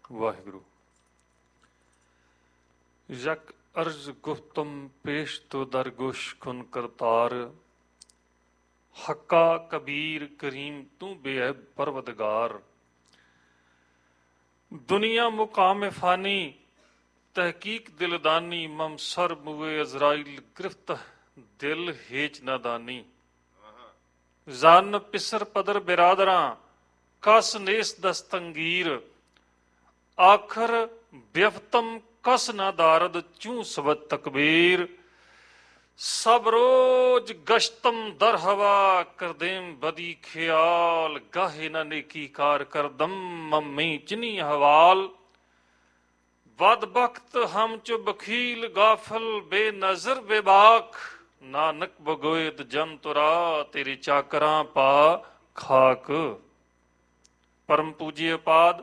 ਵਾਹਿਗੁਰੂ। ਯਕ ਅਰਜ਼ ਗੁਫਤਮ ਪੇਸ਼ ਤੋ ਦਰਗੋਸ਼ ਕੁਨ ਕਰਤਾਰ, ਹੱਕਾ ਕਬੀਰ ਕਰੀਮ ਤੂੰ ਬੇਅਬ ਪਰਵਦਗਾਰ। ਦੁਨੀਆ ਮੁਕਾਮ ਫਾਨੀ ਤਹਿਕੀਕ ਦਿਲਦਾਨੀ, ਮਮ ਸਰ ਮੁਵੇ ਅਜ਼ਰਾइल ਗ੍ਰਿਫਤ ਦਿਲ ਹੇਚ ਨਾਦਾਨੀ। ਜ਼ਨ ਪਿਸਰ ਪਦਰ ਬਿਰਾਦਰਾਂ ਕਸ ਨੇਸ ਦਸਤੰਗੀਰ, ਆਖਰ ਬਿਫਤਮ ਕਸ ਨਾ ਦਾਰਦ ਚੂੰ ਸਬਤ ਤਕਬੀਰ। ਸਭ ਰੋਜ ਗਸ਼ਤਮ ਦਰ ਹਵਾ ਕਰਦੇਮ ਬਦੀ ਖਿਆਲ, ਗਾਹੇ ਨਾ ਨੇਕੀ ਕਾਰ ਕਰਦਮ ਮੰਮੀ ਚਨੀ ਹਵਾਲ। ਬਦ ਬਖਤ ਹਮ ਚੋ ਬਖੀਲ ਗਾਫਲ ਬੇਨਜ਼ਰ ਬੇਬਾਕ, ਨਾਨਕ ਬਗੋਇਦ ਜਨ ਤੁਰਾ ਤੇਰੇ ਚਾਕਰਾਂ ਪਾ ਖਾਕ। ਪਰਮ ਪੂਜਯ ਪਾਦ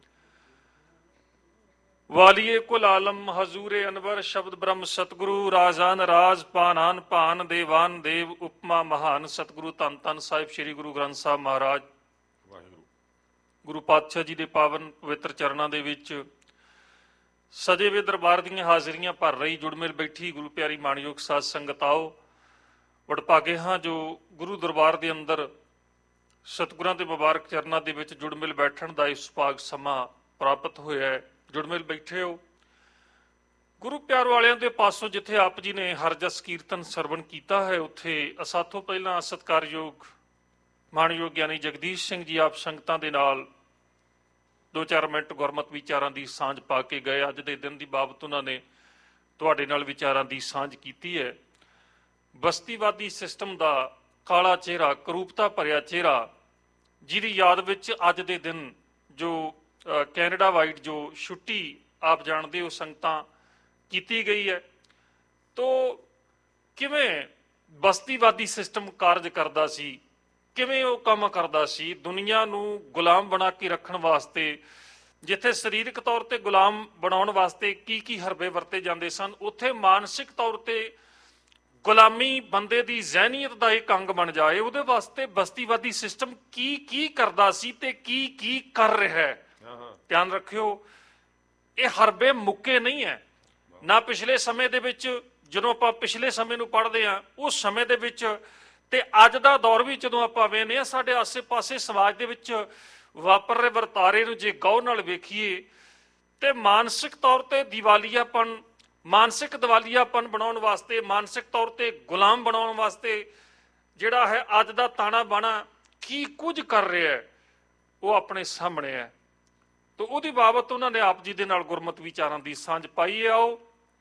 ਵਾਲੀਏ ਕੁਲ ਆਲਮ ਹਜ਼ੂਰੇ ਅਨਵਰ, ਸ਼ਬਦ ਬ੍ਰਹਮ ਸਤਿਗੁਰੂ ਰਾਜਾਨ ਰਾਜ ਪਾਨਾਨ ਭਾਨ ਦੇਵਾਨ ਦੇਵ, ਉਪਮਾ ਮਹਾਨ ਸਤਿਗੁਰੂ ਧੰਨ ਧੰਨ ਸਾਹਿਬ ਸ੍ਰੀ ਗੁਰੂ ਗ੍ਰੰਥ ਸਾਹਿਬ ਮਹਾਰਾਜ। ਵਾਹਿਗੁਰੂ। ਗੁਰੂ ਪਾਤਸ਼ਾਹ ਜੀ ਦੇ ਪਾਵਨ ਪਵਿੱਤਰ ਚਰਨਾਂ ਦੇ ਵਿੱਚ ਸਜੇ ਵੇ ਦਰਬਾਰ ਦੀਆਂ ਹਾਜ਼ਰੀਆਂ ਭਰ ਰਹੀ ਜੁੜਮੇਲ ਬੈਠੀ ਗੁਰੂ ਪਿਆਰੀ ਮਾਣਯੋਗ ਸਾਧ ਸੰਗਤ, ਆਓ ਵਡਭਾਗੇ ਹਾਂ ਜੋ ਗੁਰੂ ਦਰਬਾਰ ਦੇ ਅੰਦਰ ਸਤਿਗੁਰਾਂ ਦੇ ਮੁਬਾਰਕ ਚਰਨਾਂ ਦੇ ਵਿੱਚ ਜੁੜਮੇਲ ਬੈਠਣ ਦਾ ਇਸ ਸੁਭਾਗ ਸਮਾਂ ਪ੍ਰਾਪਤ ਹੋਇਆ ਹੈ। ਜੁੜਮੇਲ ਬੈਠੇ ਹੋ ਗੁਰੂ ਪਿਆਰ ਵਾਲਿਆਂ ਦੇ ਪਾਸੋਂ, ਜਿੱਥੇ ਆਪ ਜੀ ਨੇ ਹਰਜਸ ਕੀਰਤਨ ਸਰਵਣ ਕੀਤਾ ਹੈ, ਉੱਥੇ ਅਸਾਥੋਂ ਪਹਿਲਾਂ ਸਤਿਕਾਰਯੋਗ ਮਾਣਯੋਗ ਗਿਆਨੀ ਜਗਦੀਸ਼ ਸਿੰਘ ਜੀ ਆਪ ਸੰਗਤਾਂ ਦੇ ਨਾਲ 2-4 ਮਿੰਟ ਗੁਰਮਤਿ ਵਿਚਾਰਾਂ ਦੀ ਸਾਂਝ ਪਾ ਕੇ ਗਏ। ਅੱਜ ਦੇ ਦਿਨ ਦੀ ਬਾਬਤ ਉਹਨਾਂ ਨੇ ਤੁਹਾਡੇ ਨਾਲ ਵਿਚਾਰਾਂ ਦੀ ਸਾਂਝ ਕੀਤੀ ਹੈ। ਬਸਤੀਵਾਦੀ ਸਿਸਟਮ ਦਾ ਕਾਲਾ ਚਿਹਰਾ, ਕਰੂਪਤਾ ਭਰਿਆ ਚਿਹਰਾ, ਜਿਹਦੀ ਯਾਦ ਵਿੱਚ ਅੱਜ ਦੇ ਦਿਨ ਜੋ ਕੈਨੇਡਾ ਵਾਈਡ ਜੋ ਛੁੱਟੀ ਆਪ ਜਾਣਦੇ ਹੋ ਸੰਗਤਾਂ ਕੀਤੀ ਗਈ ਹੈ। ਤੋ ਕਿਵੇਂ ਬਸਤੀਵਾਦੀ ਸਿਸਟਮ ਕਾਰਜ ਕਰਦਾ ਸੀ, ਕਿਵੇਂ ਉਹ ਕੰਮ ਕਰਦਾ ਸੀ, ਦੁਨੀਆ ਨੂੰ ਗੁਲਾਮ ਬਣਾ ਕੇ ਰੱਖਣ ਵਾਸਤੇ, ਜਿੱਥੇ ਸਰੀਰਕ ਤੌਰ ਤੇ ਗੁਲਾਮ ਬਣਾਉਣ ਵਾਸਤੇ ਕੀ ਕੀ ਹਰਬੇ ਵਰਤੇ ਜਾਂਦੇ ਸਨ, ਉੱਥੇ ਮਾਨਸਿਕ ਤੌਰ ਤੇ ਗੁਲਾਮੀ ਬੰਦੇ ਦੀ ਜ਼ਹਿਨੀਅਤ ਦਾ ਇੱਕ ਅੰਗ ਬਣ ਜਾਏ, ਉਹਦੇ ਵਾਸਤੇ ਬਸਤੀਵਾਦੀ ਸਿਸਟਮ ਕੀ ਕੀ ਕਰਦਾ ਸੀ ਤੇ ਕੀ ਕੀ ਕਰ ਰਿਹਾ ਹੈ। ਧਿਆਨ ਰੱਖਿਓ, ਇਹ ਹਰਬੇ ਮੁੱਕੇ ਨਹੀਂ ਹੈ। ਨਾ ਪਿਛਲੇ ਸਮੇਂ ਦੇ ਵਿੱਚ, ਜਦੋਂ ਆਪਾਂ ਪਿਛਲੇ ਸਮੇਂ ਨੂੰ ਪੜ੍ਹਦੇ ਹਾਂ, ਉਸ ਸਮੇਂ ਦੇ ਵਿੱਚ ਤੇ ਅੱਜ ਦਾ ਦੌਰ ਵੀ ਜਦੋਂ ਆਪਾਂ ਵੇਖਦੇ ਹਾਂ, ਸਾਡੇ ਆਸੇ ਪਾਸੇ ਸਮਾਜ ਦੇ ਵਿੱਚ ਵਾਪਰ ਰਹੇ ਵਰਤਾਰੇ ਨੂੰ ਜੇ ਗੌਰ ਨਾਲ ਵੇਖੀਏ ਤੇ ਮਾਨਸਿਕ ਤੌਰ ਤੇ ਦੀਵਾਲੀਆਪਨ, ਮਾਨਸਿਕ ਦਿਵਾਲੀਆਪਨ ਬਣਾਉਣ ਵਾਸਤੇ, ਮਾਨਸਿਕ ਤੌਰ ਤੇ ਗੁਲਾਮ ਬਣਾਉਣ ਵਾਸਤੇ ਜਿਹੜਾ ਹੈ ਅੱਜ ਦਾ ਤਾਣਾ ਬਾਣਾ ਕੀ ਕੁਝ ਕਰ ਰਿਹਾ ਹੈ, ਉਹ ਆਪਣੇ ਸਾਹਮਣੇ ਹੈ। ਤਾਂ ਉਹਦੀ ਬਾਬਤ ਉਹਨਾਂ ਨੇ ਆਪ ਜੀ ਦੇ ਨਾਲ ਗੁਰਮਤਿ ਵਿਚਾਰਾਂ ਦੀ ਸਾਂਝ ਪਾਈ ਹੈ। ਆਓ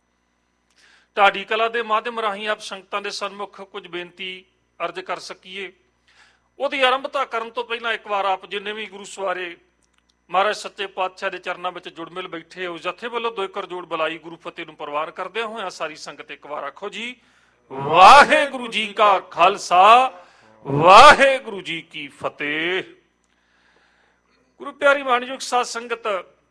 ਢਾਡੀ ਕਲਾ ਦੇ ਮਾਧਿਅਮ ਰਾਹੀਂ ਆਪ ਸੰਗਤਾਂ ਦੇ ਸਨਮੁਖ ਕੁਝ ਬੇਨਤੀ ਅਰਜ਼ ਕਰ ਸਕੀਏ। ਉਹਦੀ ਆਰੰਭਤਾ ਕਰਨ ਤੋਂ ਪਹਿਲਾਂ ਇੱਕ ਵਾਰ ਆਪ ਜਿੰਨੇ ਵੀ ਗੁਰੂ ਸਵਾਰੇ ਮਹਾਰਾਜ ਸੱਚੇ ਪਾਤਸ਼ਾਹ ਦੇ ਚਰਨਾਂ ਵਿੱਚ ਜੁੜਮਿਲ ਬੈਠੇ ਹੋ, ਜਥੇ ਵੱਲੋਂ 2 ਏਕੜ ਜੋੜ ਬੁਲਾਈ ਗੁਰੂ ਫਤਿਹ ਨੂੰ ਪ੍ਰਵਾਨ ਕਰਦਿਆਂ ਹੋਇਆਂ ਸਾਰੀ ਸੰਗਤ ਇੱਕ ਵਾਰ ਆਖੋ ਜੀ ਵਾਹਿਗੁਰੂ ਜੀ ਕਾ ਖਾਲਸਾ, ਵਾਹਿਗੁਰੂ ਜੀ ਕੀ ਫਤਿਹ। ਗੁਰੂ ਪਿਆਰੀ ਮਾਣਯੋਗ ਸਾਧ ਸੰਗਤ,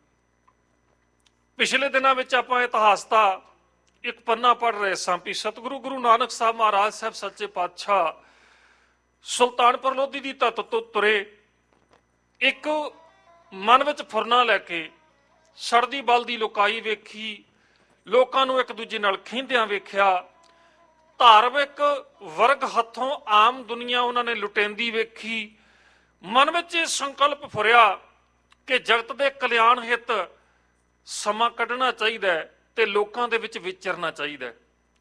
ਪਿਛਲੇ ਦਿਨਾਂ ਵਿੱਚ ਆਪਾਂ ਇਤਿਹਾਸ ਦਾ ਇੱਕ ਪੰਨਾ ਪੜ੍ਹ ਰਹੇ ਸਾਂ ਵੀ ਸਤਿਗੁਰੂ ਗੁਰੂ ਨਾਨਕ ਸਾਹਿਬ ਮਹਾਰਾਜ ਸਾਹਿਬ ਸੱਚੇ ਪਾਤਸ਼ਾਹ ਸੁਲਤਾਨਪੁਰ ਲੋਧੀ ਦੀ ਧਰਤ ਤੋਂ ਤੁਰੇ, ਇੱਕ ਮਨ ਵਿੱਚ ਫੁਰਨਾ ਲੈ ਕੇ, ਸੜਦੀ ਬਲਦੀ ਲੁਕਾਈ ਵੇਖੀ, ਲੋਕਾਂ ਨੂੰ ਇੱਕ ਦੂਜੇ ਨਾਲ ਖਿੰਦਿਆਂ ਵੇਖਿਆ, ਧਾਰਮਿਕ ਵਰਗ ਹੱਥੋਂ ਆਮ ਦੁਨੀਆ ਉਹਨਾਂ ਨੇ ਲੁਟੇਂਦੀ ਵੇਖੀ। ਮਨ ਵਿੱਚ ਇਹ ਸੰਕਲਪ ਫੁਰਿਆ ਕਿ ਜਗਤ ਦੇ ਕਲਿਆਣ ਹਿੱਤ ਸਮਾਂ ਕੱਢਣਾ ਚਾਹੀਦਾ ਤੇ ਲੋਕਾਂ ਦੇ ਵਿੱਚ ਵਿਚਰਨਾ ਚਾਹੀਦਾ।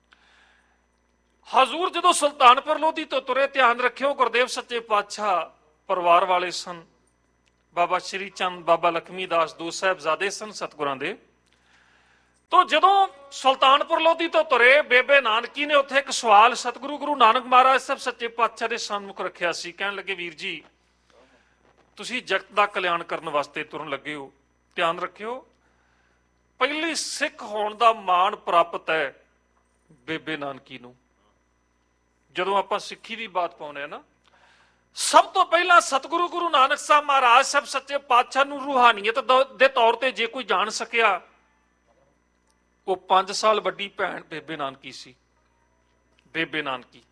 ਹਜ਼ੂਰ ਜਦੋਂ ਸੁਲਤਾਨਪੁਰ ਲੋਧੀ ਤੋਂ ਤੁਰੇ, ਧਿਆਨ ਰੱਖਿਓ ਗੁਰਦੇਵ ਸੱਚੇ ਪਾਤਸ਼ਾਹ ਪਰਿਵਾਰ ਵਾਲੇ ਸਨ। ਬਾਬਾ ਸ਼੍ਰੀ ਚੰਦ, ਬਾਬਾ ਲਖਮੀ ਦਾਸ, 2 ਸਾਹਿਬਜ਼ਾਦੇ ਸਨ ਸਤਿਗੁਰਾਂ ਦੇ। ਤੋਂ ਜਦੋਂ ਸੁਲਤਾਨਪੁਰ ਲੋਧੀ ਤੋਂ ਤੁਰੇ, ਬੇਬੇ ਨਾਨਕੀ ਨੇ ਉੱਥੇ ਇੱਕ ਸਵਾਲ ਸਤਿਗੁਰੂ ਗੁਰੂ ਨਾਨਕ ਮਹਾਰਾਜ ਸਾਹਿਬ ਸੱਚੇ ਪਾਤਸ਼ਾਹ ਦੇ ਸਨਮੁਖ ਰੱਖਿਆ ਸੀ। ਕਹਿਣ ਲੱਗੇ, ਵੀਰ ਜੀ ਤੁਸੀਂ ਜਗਤ ਦਾ ਕਲਿਆਣ ਕਰਨ ਵਾਸਤੇ ਤੁਰਨ ਲੱਗੇ ਹੋ, ਧਿਆਨ ਰੱਖਿਓ ਪਹਿਲੀ ਸਿੱਖ ਹੋਣ ਦਾ ਮਾਣ ਪ੍ਰਾਪਤ ਹੈ ਬੇਬੇ ਨਾਨਕੀ ਨੂੰ। ਜਦੋਂ ਆਪਾਂ ਸਿੱਖੀ ਦੀ ਬਾਤ ਪਾਉਂਦੇ ਆ ਨਾ, ਸਭ ਤੋਂ ਪਹਿਲਾਂ ਸਤਿਗੁਰੂ ਗੁਰੂ ਨਾਨਕ ਸਾਹਿਬ ਮਹਾਰਾਜ ਸਾਹਿਬ ਸੱਚੇ ਪਾਤਸ਼ਾਹ ਨੂੰ ਰੂਹਾਨੀਅਤ ਦੇ ਤੌਰ ਤੇ ਜੇ ਕੋਈ ਜਾਣ ਸਕਿਆ, ਉਹ 5 ਸਾਲ ਵੱਡੀ ਭੈਣ ਬੇਬੇ ਨਾਨਕੀ ਸੀ। ਬੇਬੇ ਨਾਨਕੀ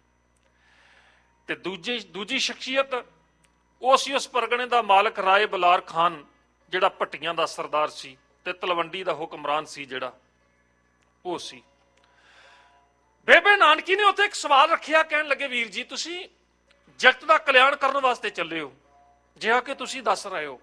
ਤੇ ਦੂਜੀ ਸ਼ਖਸੀਅਤ ਉਹ ਸੀ ਉਸ ਪਰਗਣੇ ਦਾ ਮਾਲਕ ਰਾਏ ਬਲਾਰ ਖਾਨ ਜਿਹੜਾ ਭੱਟੀਆਂ ਦਾ ਸਰਦਾਰ ਸੀ ਤੇ ਤਲਵੰਡੀ ਦਾ ਹੁਕਮਰਾਨ ਸੀ ਜਿਹੜਾ, ਉਹ ਸੀ। ਬੇਬੇ ਨਾਨਕੀ ਨੇ ਉੱਥੇ ਇੱਕ ਸਵਾਲ ਰੱਖਿਆ, ਕਹਿਣ ਲੱਗੇ ਵੀਰ ਜੀ ਤੁਸੀਂ ਜਗਤ ਦਾ ਕਲਿਆਣ ਕਰਨ ਵਾਸਤੇ ਚੱਲੇ ਹੋ, ਜਿਹਾ ਕਿ ਤੁਸੀਂ ਦੱਸ ਰਹੇ ਹੋ,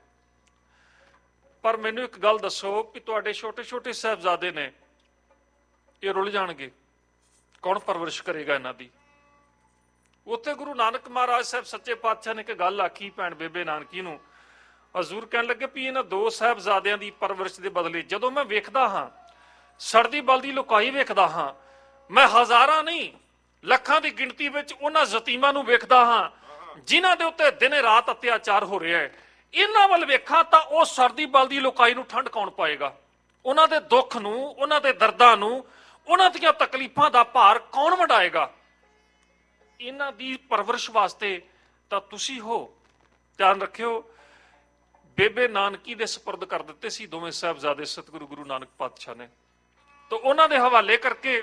ਪਰ ਮੈਨੂੰ ਇੱਕ ਗੱਲ ਦੱਸੋ ਕਿ ਤੁਹਾਡੇ ਛੋਟੇ ਛੋਟੇ ਸਾਹਿਬਜ਼ਾਦੇ ਨੇ, ਇਹ ਰੁੱਲ ਜਾਣਗੇ, ਕੌਣ ਪਰਵਰਿਸ਼ ਕਰੇਗਾ ਇਹਨਾਂ ਦੀ? ਉੱਥੇ ਗੁਰੂ ਨਾਨਕ ਮਹਾਰਾਜ ਸਾਹਿਬ ਸੱਚੇ ਪਾਤਸ਼ਾਹ ਨੇ ਇੱਕ ਗੱਲ ਆਖੀ ਭੈਣ ਬੇਬੇ ਨਾਨਕੀ ਨੂੰ। ਹਜ਼ੂਰ ਕਹਿਣ ਲੱਗੇ ਵੀ ਇਹਨਾਂ ਦੋ ਸਾਹਿਬਜ਼ਾਦਿਆਂ ਦੀ ਪਰਵਰਿਸ਼ ਦੇ ਬਦਲੇ ਜਦੋਂ ਮੈਂ ਵੇਖਦਾ ਹਾਂ, ਸੜਦੀ ਬਲਦੀ ਲੁਕਾਈ ਵੇਖਦਾ ਹਾਂ, ਮੈਂ ਹਜ਼ਾਰਾਂ ਨਹੀਂ ਲੱਖਾਂ ਦੀ ਗਿਣਤੀ ਵਿੱਚ ਉਹਨਾਂ ਯਤੀਮਾਂ ਨੂੰ ਵੇਖਦਾ ਹਾਂ ਜਿਨ੍ਹਾਂ ਦੇ ਉੱਤੇ ਦਿਨੇ ਰਾਤ ਅਤਿਆਚਾਰ ਹੋ ਰਿਹਾ ਹੈ। ਇਹਨਾਂ ਵੱਲ ਵੇਖਾਂ ਤਾਂ ਉਹ ਸੜਦੀ ਬਲਦੀ ਲੁਕਾਈ ਨੂੰ ਠੰਡ ਕੌਣ ਪਾਏਗਾ? ਉਹਨਾਂ ਦੇ ਦੁੱਖ ਨੂੰ, ਉਹਨਾਂ ਦੇ ਦਰਦਾਂ ਨੂੰ, ਉਹਨਾਂ ਦੀਆਂ ਤਕਲੀਫਾਂ ਦਾ ਭਾਰ ਕੌਣ ਵੰਡਾਏਗਾ? ਇਹਨਾਂ ਦੀ ਪਰਵਰਿਸ਼ ਵਾਸਤੇ ਤਾਂ ਤੁਸੀਂ ਹੋ। ਧਿਆਨ ਰੱਖਿਓ, ਬੇਬੇ ਨਾਨਕੀ ਦੇ ਸਪੁਰਦ ਕਰ ਦਿੱਤੇ ਸੀ ਦੋਵੇਂ ਸਾਹਿਬਜ਼ਾਦੇ ਸਤਿਗੁਰੂ ਗੁਰੂ ਨਾਨਕ ਪਾਤਸ਼ਾਹ ਨੇ। ਤਾਂ ਉਹਨਾਂ ਦੇ ਹਵਾਲੇ ਕਰਕੇ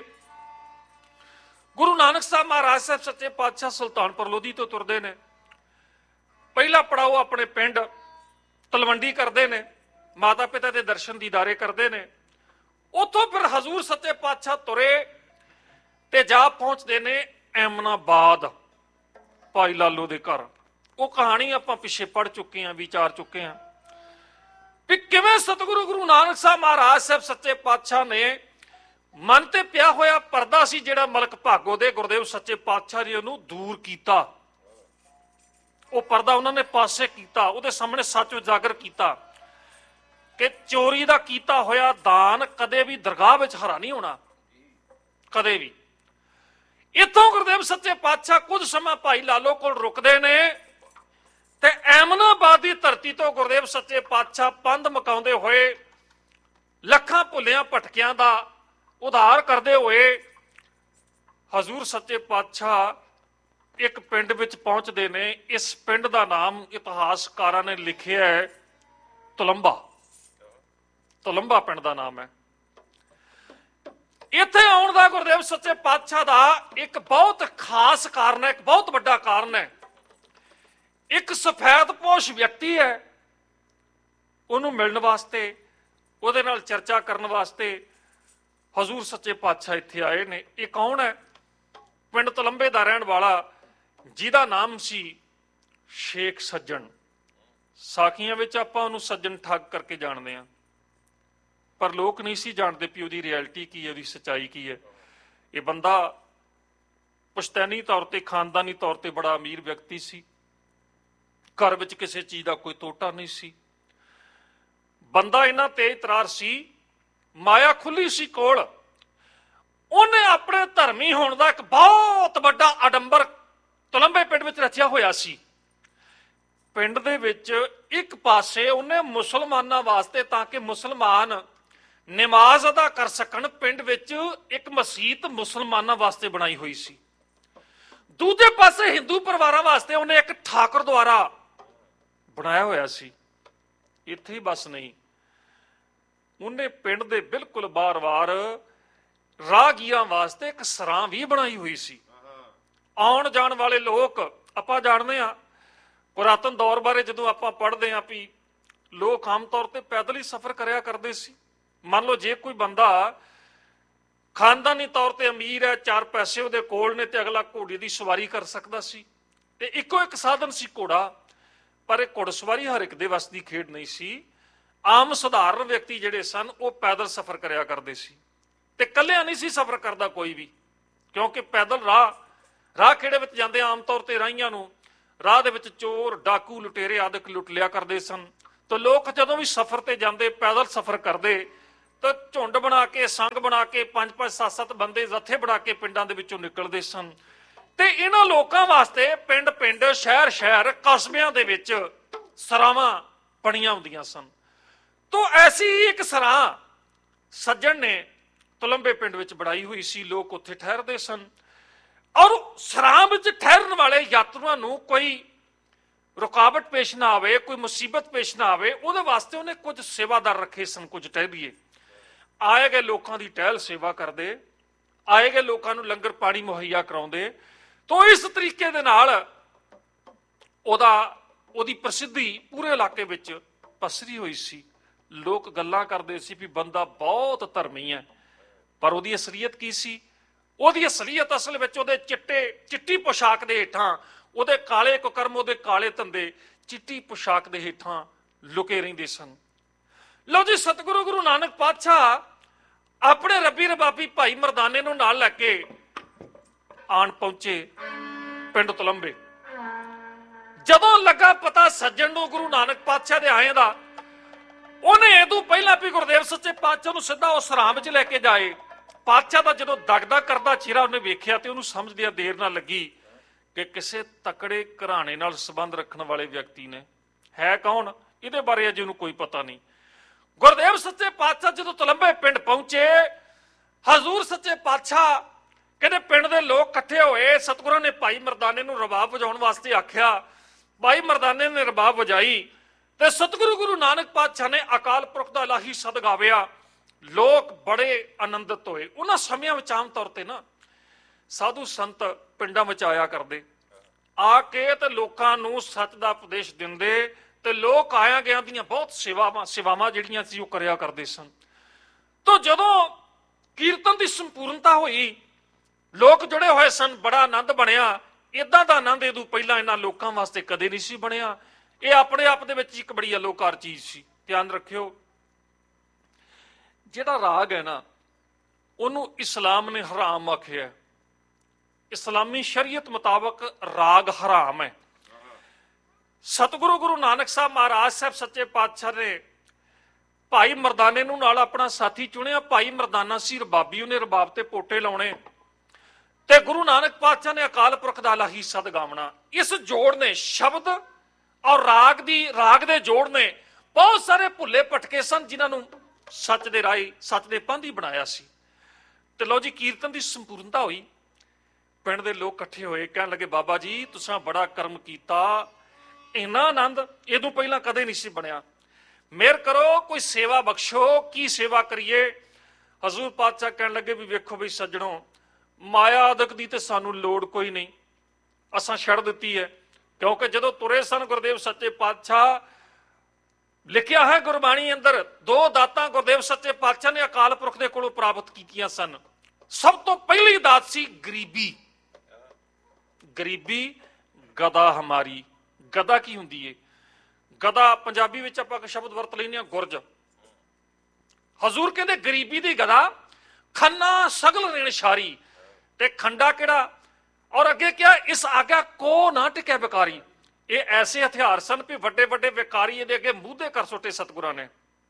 ਗੁਰੂ ਨਾਨਕ ਸਾਹਿਬ ਮਹਾਰਾਜ ਸਾਹਿਬ ਸੱਚੇ ਪਾਤਸ਼ਾਹ ਸੁਲਤਾਨਪੁਰ ਲੋਧੀ ਤੋਂ ਤੁਰਦੇ ਨੇ। ਪਹਿਲਾ ਪੜਾਓ ਆਪਣੇ ਪਿੰਡ ਤਲਵੰਡੀ ਕਰਦੇ ਨੇ, ਮਾਤਾ ਪਿਤਾ ਦੇ ਦਰਸ਼ਨ ਦੀਦਾਰੇ ਕਰਦੇ ਨੇ। ਉੱਥੋਂ ਫਿਰ ਹਜ਼ੂਰ ਸੱਚੇ ਪਾਤਸ਼ਾਹ ਤੁਰੇ ਤੇ ਜਾ ਪਹੁੰਚਦੇ ਨੇ ਐਮਨਾਬਾਦ, ਭਾਈ ਲਾਲੋ ਦੇ ਘਰ। ਉਹ ਕਹਾਣੀ ਆਪਾਂ ਪਿੱਛੇ ਪੜ ਚੁੱਕੇ ਹਾਂ, ਵਿਚਾਰ ਚੁੱਕੇ ਹਾਂ ਵੀ ਕਿਵੇਂ ਸਤਿਗੁਰੂ ਗੁਰੂ ਨਾਨਕ ਸਾਹਿਬ ਮਹਾਰਾਜ ਸਾਹਿਬ ਸੱਚੇ ਪਾਤਸ਼ਾਹ ਨੇ ਮਨ ਤੇ ਪਿਆ ਹੋਇਆ ਪਰਦਾ ਸੀ ਜਿਹੜਾ ਮਲਕ ਭਾਗੋ ਦੇ ਗੁਰਦੇਵ ਸੱਚੇ ਪਾਤਸ਼ਾਹ ਜੀ ਨੂੰ ਦੂਰ ਕੀਤਾ। ਉਹ ਪਰਦਾ ਉਹਨਾਂ ਨੇ ਪਾਸੇ ਕੀਤਾ, ਉਹਦੇ ਸਾਹਮਣੇ ਸੱਚ ਉਜਾਗਰ ਕੀਤਾ ਕਿ ਚੋਰੀ ਦਾ ਕੀਤਾ ਹੋਇਆ ਦਾਨ ਕਦੇ ਵੀ ਦਰਗਾਹ ਵਿੱਚ ਹਰਾ ਨਹੀਂ ਹੋਣਾ, ਕਦੇ ਵੀ। ਇੱਥੋਂ ਗੁਰਦੇਵ ਸੱਚੇ ਪਾਤਸ਼ਾਹ ਕੁਝ ਸਮਾਂ ਭਾਈ ਲਾਲੋ ਕੋਲ ਰੁਕਦੇ ਨੇ ਤੇ ਐਮਨਾਬਾਦ ਦੀ ਧਰਤੀ ਤੋਂ ਗੁਰਦੇਵ ਸੱਚੇ ਪਾਤਸ਼ਾਹ ਪੰਧ ਮਕਾਉਂਦੇ ਹੋਏ, ਲੱਖਾਂ ਭੁੱਲਿਆਂ ਭਟਕਿਆਂ ਦਾ ਉਧਾਰ ਕਰਦੇ ਹੋਏ ਹਜ਼ੂਰ ਸੱਚੇ ਪਾਤਸ਼ਾਹ ਇੱਕ ਪਿੰਡ ਵਿੱਚ ਪਹੁੰਚਦੇ ਨੇ। ਇਸ ਪਿੰਡ ਦਾ ਨਾਮ ਇਤਿਹਾਸਕਾਰਾਂ ਨੇ ਲਿਖਿਆ ਹੈ ਤੁਲੰਬਾ। ਤੁਲੰਬਾ ਪਿੰਡ ਦਾ ਨਾਮ ਹੈ। ਇੱਥੇ ਆਉਣ ਦਾ ਗੁਰਦੇਵ ਸੱਚੇ ਪਾਤਸ਼ਾਹ ਦਾ ਇੱਕ ਬਹੁਤ ਖਾਸ ਕਾਰਨ ਹੈ, ਇੱਕ ਬਹੁਤ ਵੱਡਾ ਕਾਰਨ ਹੈ। ਇੱਕ ਸਫੈਦਪੋਸ਼ ਵਿਅਕਤੀ ਹੈ, ਉਹਨੂੰ ਮਿਲਣ ਵਾਸਤੇ, ਉਹਦੇ ਨਾਲ ਚਰਚਾ ਕਰਨ ਵਾਸਤੇ ਹਜ਼ੂਰ ਸੱਚੇ ਪਾਤਸ਼ਾਹ ਇੱਥੇ ਆਏ ਨੇ। ਇਹ ਕੌਣ ਹੈ? ਪਿੰਡ ਤੁਲੰਬੇ ਦਾ ਰਹਿਣ ਵਾਲਾ, ਜਿਹਦਾ ਨਾਮ ਸੀ ਸ਼ੇਖ ਸੱਜਣ। ਸਾਖੀਆਂ ਵਿੱਚ ਆਪਾਂ ਉਹਨੂੰ ਸੱਜਣ ਠੱਗ ਕਰਕੇ ਜਾਣਦੇ ਹਾਂ, ਪਰ ਲੋਕ ਨਹੀਂ ਸੀ ਜਾਣਦੇ ਵੀ ਉਹਦੀ ਰਿਐਲਿਟੀ ਕੀ ਹੈ, ਉਹਦੀ ਸੱਚਾਈ ਕੀ ਹੈ। ਇਹ ਬੰਦਾ ਪੁਸ਼ਤੈਨੀ ਤੌਰ ਤੇ, ਖਾਨਦਾਨੀ ਤੌਰ ਤੇ ਬੜਾ ਅਮੀਰ ਵਿਅਕਤੀ ਸੀ। ਘਰ ਵਿੱਚ ਕਿਸੇ ਚੀਜ਼ ਦਾ ਕੋਈ ਤੋਟਾ ਨਹੀਂ ਸੀ। ਬੰਦਾ ਇੰਨਾ ਤੇਜ਼ ਤਰਾਰ ਸੀ, ਮਾਇਆ ਖੁੱਲੀ ਸੀ ਕੋਲ। ਉਹਨੇ ਆਪਣੇ ਧਰਮੀ ਹੋਣ ਦਾ ਇੱਕ ਬਹੁਤ ਵੱਡਾ ਆਡੰਬਰ ਤੁਲੰਬੇ ਪਿੰਡ ਵਿੱਚ ਰਚਿਆ ਹੋਇਆ ਸੀ। ਪਿੰਡ ਦੇ ਵਿੱਚ ਇੱਕ ਪਾਸੇ ਉਹਨੇ ਮੁਸਲਮਾਨਾਂ ਵਾਸਤੇ, ਤਾਂ ਕਿ ਮੁਸਲਮਾਨ ਨਮਾਜ਼ ਅਦਾ ਕਰ ਸਕਣ, ਪਿੰਡ ਵਿੱਚ ਇੱਕ ਮਸਜਿਦ ਮੁਸਲਮਾਨਾਂ ਵਾਸਤੇ ਬਣਾਈ ਹੋਈ ਸੀ। ਦੂਜੇ ਪਾਸੇ ਹਿੰਦੂ ਪਰਿਵਾਰਾਂ ਵਾਸਤੇ ਉਹਨੇ ਇੱਕ ਠਾਕੁਰ ਦੁਆਰਾ ਬਣਾਇਆ ਹੋਇਆ ਸੀ। ਇੱਥੇ ਹੀ ਬਸ ਨਹੀਂ, ਉਹਨੇ ਪਿੰਡ ਦੇ ਬਿਲਕੁਲ ਬਾਰ-ਬਾਰ ਰਾਹਗੀਰਾਂ ਵਾਸਤੇ ਇੱਕ ਸਰਾਂ ਵੀ ਬਣਾਈ ਹੋਈ ਸੀ। ਆਉਣ ਜਾਣ ਵਾਲੇ ਲੋਕ, ਆਪਾਂ ਜਾਣਦੇ ਹਾਂ ਪੁਰਾਤਨ ਦੌਰ ਬਾਰੇ ਜਦੋਂ ਆਪਾਂ ਪੜ੍ਹਦੇ ਹਾਂ ਵੀ ਲੋਕ ਆਮ ਤੌਰ ਤੇ ਪੈਦਲ ਹੀ ਸਫ਼ਰ ਕਰਿਆ ਕਰਦੇ ਸੀ। ਮੰਨ ਲਓ ਜੇ ਕੋਈ ਬੰਦਾ ਖਾਨਦਾਨੀ ਤੌਰ ਤੇ ਅਮੀਰ ਹੈ, 4 ਪੈਸੇ ਉਹਦੇ ਕੋਲ ਨੇ, ਤੇ ਅਗਲਾ ਘੋੜੇ ਦੀ ਸਵਾਰੀ ਕਰ ਸਕਦਾ ਸੀ। ਤੇ ਇੱਕੋ ਇੱਕ ਸਾਧਨ ਸੀ ਘੋੜਾ, ਪਰ ਇਹ ਘੋੜਸਵਾਰੀ ਹਰ ਇੱਕ ਦੇ ਵੱਸ ਦੀ ਖੇਡ ਨਹੀਂ ਸੀ। ਆਮ ਸਧਾਰਨ ਵਿਅਕਤੀ ਜਿਹੜੇ ਸਨ ਉਹ ਪੈਦਲ ਸਫ਼ਰ ਕਰਿਆ ਕਰਦੇ ਸੀ, ਤੇ ਇਕੱਲਿਆਂ ਨਹੀਂ ਸੀ ਸਫ਼ਰ ਕਰਦਾ ਕੋਈ ਵੀ, ਕਿਉਂਕਿ ਪੈਦਲ ਰਾਹ ਖੇੜੇ ਵਿੱਚ ਜਾਂਦੇ ਆਮ ਤੌਰ ਤੇ ਰਾਹੀਆਂ ਨੂੰ ਰਾਹ ਦੇ ਵਿੱਚ ਚੋਰ, ਡਾਕੂ, ਲੁਟੇਰੇ ਆਦਿਕ ਲੁੱਟ ਲਿਆ ਕਰਦੇ ਸਨ। ਤਾਂ ਲੋਕ ਜਦੋਂ ਵੀ ਸਫ਼ਰ ਤੇ ਜਾਂਦੇ, ਪੈਦਲ ਸਫ਼ਰ ਕਰਦੇ, ਤਾਂ ਝੁੰਡ ਬਣਾ ਕੇ, ਸੰਗ ਬਣਾ ਕੇ, 5-5, 7-7 ਬੰਦੇ ਜੱਥੇ ਬਣਾ ਕੇ ਪਿੰਡਾਂ ਦੇ ਵਿੱਚੋਂ ਨਿਕਲਦੇ ਸਨ। ਤੇ ਇਹਨਾਂ ਲੋਕਾਂ ਵਾਸਤੇ ਪਿੰਡ-ਪਿੰਡ, ਸ਼ਹਿਰ-ਸ਼ਹਿਰ, ਕਸਬਿਆਂ ਦੇ ਵਿੱਚ ਸਰਾਵਾਂ ਬਣੀਆਂ ਹੁੰਦੀਆਂ ਸਨ। ਤੋਂ ਐਸੀ ਇੱਕ ਸਰਾਂ ਸੱਜਣ ਨੇ ਤੁਲੰਬੇ ਪਿੰਡ ਵਿੱਚ ਬਣਾਈ ਹੋਈ ਸੀ। ਲੋਕ ਉੱਥੇ ਠਹਿਰਦੇ ਸਨ, ਔਰ ਸਰਾਂ ਵਿੱਚ ਠਹਿਰਨ ਵਾਲੇ ਯਾਤਰੂਆਂ ਨੂੰ ਕੋਈ ਰੁਕਾਵਟ ਪੇਸ਼ ਨਾ ਆਵੇ, ਕੋਈ ਮੁਸੀਬਤ ਪੇਸ਼ ਨਾ ਆਵੇ, ਉਹਦੇ ਵਾਸਤੇ ਉਹਨੇ ਕੁਝ ਸੇਵਾਦਾਰ ਰੱਖੇ ਸਨ, ਕੁਝ ਟਹਿਲੀਏ। ਆਏ ਗਏ ਲੋਕਾਂ ਦੀ ਟਹਿਲ ਸੇਵਾ ਕਰਦੇ, ਆਏ ਗਏ ਲੋਕਾਂ ਨੂੰ ਲੰਗਰ ਪਾਣੀ ਮੁਹੱਈਆ ਕਰਾਉਂਦੇ। ਤੋਂ ਇਸ ਤਰੀਕੇ ਦੇ ਨਾਲ ਉਹਦੀ ਪ੍ਰਸਿੱਧੀ ਪੂਰੇ ਇਲਾਕੇ ਵਿੱਚ ਪਸਰੀ ਹੋਈ ਸੀ। ਲੋਕ ਗੱਲਾਂ ਕਰਦੇ ਸੀ ਵੀ ਬੰਦਾ ਬਹੁਤ ਧਰਮੀ ਹੈ, ਪਰ ਉਹਦੀ ਅਸਲੀਅਤ ਕੀ ਸੀ? ਉਹਦੀ ਅਸਲੀਅਤ ਅਸਲ ਵਿੱਚ ਉਹਦੇ ਚਿੱਟੀ ਪੋਸ਼ਾਕ ਦੇ ਹੇਠਾਂ, ਉਹਦੇ ਕਾਲੇ ਕੁਕਰਮ, ਉਹਦੇ ਕਾਲੇ ਧੰਦੇ ਚਿੱਟੀ ਪੋਸ਼ਾਕ ਦੇ ਹੇਠਾਂ ਲੁਕੇ ਰਹਿੰਦੇ ਸਨ। ਲਓ ਜੀ, ਸਤਿਗੁਰੂ ਗੁਰੂ ਨਾਨਕ ਪਾਤਸ਼ਾਹ ਆਪਣੇ ਰੱਬੀ ਰਬਾਬੀ ਭਾਈ ਮਰਦਾਨੇ ਨੂੰ ਨਾਲ ਲੈ ਕੇ ਆਣ ਪਹੁੰਚੇ ਪਿੰਡ ਤਲੰਬੇ। ਜਦੋਂ ਲੱਗਾ ਪਤਾ ਸੱਜਣ ਨੂੰ ਗੁਰੂ ਨਾਨਕ ਪਾਤਸ਼ਾਹ ਦੇ ਆਏ ਦਾ, ਉਹਨੇ ਇਹਦੋਂ ਪਹਿਲਾਂ ਵੀ ਗੁਰਦੇਵ ਸੱਚੇ ਪਾਤਸ਼ਾਹ ਨੂੰ ਸਿੱਧਾ ਉਸ ਸਰਾਂ ਵਿੱਚ ਲੈ ਕੇ ਜਾਏ। ਪਾਤਸ਼ਾਹ ਦਾ ਜਦੋਂ ਦਗਦਾ ਕਰਦਾ ਚਿਹਰਾ ਉਹਨੇ ਵੇਖਿਆ ਤੇ ਉਹਨੂੰ ਸਮਝਦਿਆਂ ਦੇਰ ਨਾ ਲੱਗੀ ਕਿ ਕਿਸੇ ਤਕੜੇ ਘਰਾਣੇ ਨਾਲ ਸੰਬੰਧ ਰੱਖਣ ਵਾਲੇ ਵਿਅਕਤੀ ਨੇ। ਹੈ ਕੌਣ, ਇਹਦੇ ਬਾਰੇ ਅਜੇ ਉਹਨੂੰ ਕੋਈ ਪਤਾ ਨਹੀਂ। ਗੁਰਦੇਵ ਸੱਚੇ ਪਾਤਸ਼ਾਹ ਜਦੋਂ ਤਲੰਬੇ ਪਿੰਡ ਪਹੁੰਚੇ, ਹਜ਼ੂਰ ਸੱਚੇ ਪਾਤਸ਼ਾਹ ਕਹਿੰਦੇ ਪਿੰਡ ਦੇ ਲੋਕ ਇਕੱਠੇ ਹੋਏ। ਸਤਿਗੁਰਾਂ ਨੇ ਭਾਈ ਮਰਦਾਨੇ ਨੂੰ ਰਬਾਬ ਵਜਾਉਣ ਵਾਸਤੇ ਆਖਿਆ। ਭਾਈ ਮਰਦਾਨੇ ਨੇ ਰਬਾਬ ਵਜਾਈ ਤੇ ਸਤਿਗੁਰੂ ਗੁਰੂ ਨਾਨਕ ਪਾਤਸ਼ਾਹ ਨੇ ਅਕਾਲ ਪੁਰਖ ਦਾ ਇਲਾਹੀ ਸਦ ਗਾਵਿਆ। ਲੋਕ ਬੜੇ ਆਨੰਦਿਤ ਹੋਏ। ਉਹਨਾਂ ਸਮਿਆਂ ਵਿੱਚ ਆਮ ਤੌਰ ਤੇ ਨਾ ਸਾਧੂ ਸੰਤ ਪਿੰਡਾਂ ਵਿੱਚ ਆਇਆ ਕਰਦੇ, ਆ ਕੇ ਤੇ ਲੋਕਾਂ ਨੂੰ ਸੱਚ ਦਾ ਉਪਦੇਸ਼ ਦਿੰਦੇ, ਤੇ ਲੋਕ ਆਇਆ ਗਿਆ ਦੀਆਂ ਬਹੁਤ ਸੇਵਾਵਾਂ ਜਿਹੜੀਆਂ ਸੀ ਉਹ ਕਰਿਆ ਕਰਦੇ ਸਨ। ਤਾਂ ਜਦੋਂ ਕੀਰਤਨ ਦੀ ਸੰਪੂਰਨਤਾ ਹੋਈ, ਲੋਕ ਜੁੜੇ ਹੋਏ ਸਨ, ਬੜਾ ਆਨੰਦ ਬਣਿਆ। ਇਦਾਂ ਦਾ ਆਨੰਦ ਇਹਦੋਂ ਪਹਿਲਾਂ ਇਹਨਾਂ ਲੋਕਾਂ ਵਾਸਤੇ ਕਦੇ ਨਹੀਂ ਸੀ ਬਣਿਆ। ਇਹ ਆਪਣੇ ਆਪ ਦੇ ਵਿੱਚ ਇੱਕ ਬੜੀ ਅਲੋਕਾਰ ਚੀਜ਼ ਸੀ। ਧਿਆਨ ਰੱਖਿਓ, ਜਿਹੜਾ ਰਾਗ ਹੈ ਨਾ, ਉਹਨੂੰ ਇਸਲਾਮ ਨੇ ਹਰਾਮ ਆਖਿਆ। ਇਸਲਾਮੀ ਸ਼ਰੀਅਤ ਮੁਤਾਬਕ ਰਾਗ ਹਰਾਮ ਹੈ। ਸਤਿਗੁਰੂ ਗੁਰੂ ਨਾਨਕ ਸਾਹਿਬ ਮਹਾਰਾਜ ਸਾਹਿਬ ਸੱਚੇ ਪਾਤਸ਼ਾਹ ਨੇ ਭਾਈ ਮਰਦਾਨੇ ਨੂੰ ਨਾਲ ਆਪਣਾ ਸਾਥੀ ਚੁਣਿਆ। ਭਾਈ ਮਰਦਾਨਾ ਸੀ ਰਬਾਬੀ, ਉਹਨੇ ਰਬਾਬ ਤੇ ਪੋਟੇ ਲਾਉਣੇ, ਤੇ ਗੁਰੂ ਨਾਨਕ ਪਾਤਸ਼ਾਹ ਨੇ ਅਕਾਲ ਪੁਰਖ ਦਾ ਇਲਾਹੀ ਸਦ ਗਾਵਣਾ। ਇਸ ਜੋੜ ਨੇ, ਸ਼ਬਦ ਔਰ ਰਾਗ ਦੇ ਜੋੜ ਨੇ ਬਹੁਤ ਸਾਰੇ ਭੁੱਲੇ ਭਟਕੇ ਸਨ, ਜਿਨ੍ਹਾਂ ਨੂੰ ਸੱਚ ਦੇ ਰਾਹੀ, ਸੱਚ ਦੇ ਪੰਧ ਹੀ ਬਣਾਇਆ ਸੀ। ਤੇ ਲਓ ਜੀ, ਕੀਰਤਨ ਦੀ ਸੰਪੂਰਨਤਾ ਹੋਈ। ਪਿੰਡ ਦੇ ਲੋਕ ਇਕੱਠੇ ਹੋਏ, ਕਹਿਣ ਲੱਗੇ ਬਾਬਾ ਜੀ ਤੁਸੀਂ ਬੜਾ ਕਰਮ ਕੀਤਾ, ਇੰਨਾ ਆਨੰਦ ਇਹਦੋਂ ਪਹਿਲਾਂ ਕਦੇ ਨਹੀਂ ਸੀ ਬਣਿਆ। ਮਿਹਰ ਕਰੋ, ਕੋਈ ਸੇਵਾ ਬਖਸ਼ੋ, ਕੀ ਸੇਵਾ ਕਰੀਏ? ਹਜ਼ੂਰ ਪਾਤਸ਼ਾਹ ਕਹਿਣ ਲੱਗੇ ਵੀ ਵੇਖੋ ਵੀ ਸੱਜਣੋ, ਮਾਇਆ ਆਦਿਕ ਦੀ ਤੇ ਸਾਨੂੰ ਲੋੜ ਕੋਈ ਨਹੀਂ, ਅਸਾਂ ਛੱਡ ਦਿੱਤੀ ਹੈ। ਕਿਉਂਕਿ ਜਦੋਂ ਤੁਰੇ ਸਨ ਗੁਰਦੇਵ ਸੱਚੇ ਪਾਤਸ਼ਾਹ, ਲਿਖਿਆ ਹੈ ਗੁਰਬਾਣੀ ਅੰਦਰ, ਦੋ ਦਾਤਾਂ ਗੁਰਦੇਵ ਸੱਚੇ ਪਾਤਸ਼ਾਹ ਨੇ ਅਕਾਲ ਪੁਰਖ ਦੇ ਕੋਲੋਂ ਪ੍ਰਾਪਤ ਕੀਤੀਆਂ ਸਨ। ਸਭ ਤੋਂ ਪਹਿਲੀ ਦਾਤ ਸੀ ਗਰੀਬੀ। ਗਰੀਬੀ ਗਦਾ ਹਮਾਰੀ। ਗਦਾ ਕੀ ਹੁੰਦੀ ਏ? ਗਦਾ ਪੰਜਾਬੀ ਵਿੱਚ ਆਪਾਂ ਇੱਕ ਸ਼ਬਦ ਵਰਤ ਲੈਂਦੇ ਹਾਂ, ਗੁਰਜ। ਹਜ਼ੂਰ ਕਹਿੰਦੇ ਗਰੀਬੀ ਦੀ ਗਦਾ, ਖੰਨਾ ਸਗਲ ਰੇਣ ਸ਼ਾਰੀ। ਤੇ ਖੰਡਾ ਕਿਹੜਾ? ਔਰ ਅੱਗੇ ਕਿਹਾ ਇਸ ਆਗਿਆ ਕੋ ਨਾ ਟਿਕਿਆ ਵਿਕਾਰੀ। ਇਹ ਐਸੇ ਹਥਿਆਰ ਸਨ ਵੀ ਵੱਡੇ ਵੱਡੇ ਵਿਕਾਰੀ ਇਹਦੇ ਅੱਗੇ ਮੂਧੇ ਕਰ ਸੁੱਟੇ ਸਤਿਗੁਰਾਂ ਨੇ।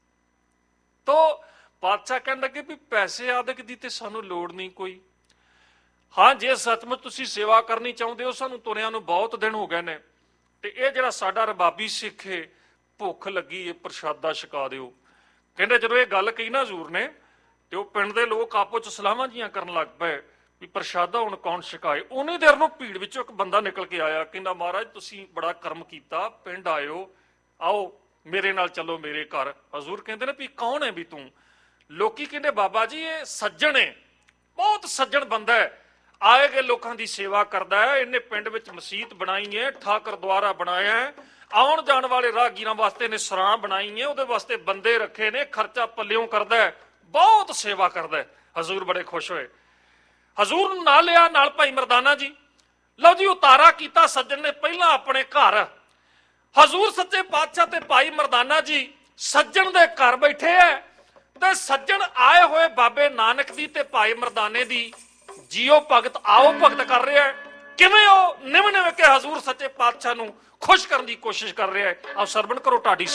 ਤੋ ਪਾਤਸ਼ਾਹ ਕਹਿਣ ਲੱਗੇ ਵੀ ਪੈਸੇ ਆਦਿਕ ਦੀ ਤੇ ਸਾਨੂੰ ਲੋੜ ਨਹੀਂ ਕੋਈ। ਹਾਂ, ਜੇ ਸੱਚਮੁੱਚ ਤੁਸੀਂ ਸੇਵਾ ਕਰਨੀ ਚਾਹੁੰਦੇ ਹੋ, ਸਾਨੂੰ ਤੁਰਿਆਂ ਨੂੰ ਬਹੁਤ ਦਿਨ ਹੋ ਗਏ ਨੇ, ਤੇ ਇਹ ਜਿਹੜਾ ਸਾਡਾ ਰਬਾਬੀ ਸਿੱਖ ਏ, ਭੁੱਖ ਲੱਗੀ ਏ, ਪ੍ਰਸ਼ਾਦਾ ਛਕਾ ਦਿਓ। ਕਹਿੰਦੇ ਜਦੋਂ ਇਹ ਗੱਲ ਕਹੀ ਨਾ ਹਜ਼ੂਰ ਨੇ, ਤੇ ਉਹ ਪਿੰਡ ਦੇ ਲੋਕ ਆਪੋ ਚ ਸਲਾਹਾਂ ਜੀਆਂ ਕਰਨ ਲੱਗ ਪਏ ਵੀ ਪ੍ਰਸ਼ਾਦਾ ਹੁਣ ਕੌਣ ਛਕਾਏ। ਉਹਨੇ ਦੇਰ ਨੂੰ ਭੀੜ ਵਿੱਚੋਂ ਇੱਕ ਬੰਦਾ ਨਿਕਲ ਕੇ ਆਇਆ, ਕਹਿੰਦਾ ਮਹਾਰਾਜ ਤੁਸੀਂ ਬੜਾ ਕਰਮ ਕੀਤਾ, ਪਿੰਡ ਆਇਓ, ਆਓ ਮੇਰੇ ਨਾਲ ਚੱਲੋ ਮੇਰੇ ਘਰ। ਹਜ਼ੂਰ ਕਹਿੰਦੇ ਨੇ ਵੀ ਕੌਣ ਹੈ ਵੀ ਤੂੰ? ਲੋਕੀ ਕਹਿੰਦੇ ਬਾਬਾ ਜੀ ਇਹ ਸੱਜਣ ਹੈ, ਬਹੁਤ ਸੱਜਣ ਬੰਦਾ ਹੈ, ਆਏ ਗਏ ਲੋਕਾਂ ਦੀ ਸੇਵਾ ਕਰਦਾ ਹੈ, ਇਹਨੇ ਪਿੰਡ ਵਿੱਚ ਮਸੀਤ ਬਣਾਈ ਹੈ, ਠਾਕਰ ਦੁਆਰਾ ਬਣਾਇਆ ਹੈ, ਆਉਣ ਜਾਣ ਵਾਲੇ ਰਾਹਗੀਰਾਂ ਵਾਸਤੇ ਨੇ ਸਰਾਂ ਬਣਾਈ ਹੈ, ਉਹਦੇ ਵਾਸਤੇ ਬੰਦੇ ਰੱਖੇ ਨੇ, ਖਰਚਾ ਪੱਲਿਓਂ ਕਰਦਾ ਹੈ, ਬਹੁਤ ਸੇਵਾ ਕਰਦਾ ਹੈ। ਹਜ਼ੂਰ ਬੜੇ ਖੁਸ਼ ਹੋਏ। ਹਜ਼ੂਰ ਨੂੰ ਨਾਲ ਲਿਆ, ਨਾਲ ਭਾਈ ਮਰਦਾਨਾ ਜੀ। ਲਓ ਜੀ, ਉਤਾਰਾ ਕੀਤਾ ਸੱਜਣ ਨੇ ਪਹਿਲਾਂ ਆਪਣੇ ਘਰ। ਹਜ਼ੂਰ ਸੱਚੇ ਪਾਤਸ਼ਾਹ ਤੇ ਭਾਈ ਮਰਦਾਨਾ ਜੀ ਸੱਜਣ ਦੇ ਘਰ ਬੈਠੇ ਹੈ, ਤੇ ਸੱਜਣ ਆਏ ਹੋਏ ਬਾਬੇ ਨਾਨਕ ਦੀ ਤੇ ਭਾਈ ਮਰਦਾਨੇ ਦੀ ਜੀਓ ਭਗਤ ਆਓ ਭਗਤ ਕਰ ਰਿਹਾ ਹੈ। ਕਿਵੇਂ ਉਹ ਨਿਵੇਂ ਨਿਵੇਂ ਕੇ ਹਜ਼ੂਰ ਸੱਚੇ ਪਾਤਸ਼ਾਹ ਨੂੰ ਖੁਸ਼ ਕਰਨ ਦੀ ਕੋਸ਼ਿਸ਼ ਕਰ ਰਿਹਾ ਹੈ। ਆਪ ਸਰਵਣ ਕਰੋ ਢਾਡੀ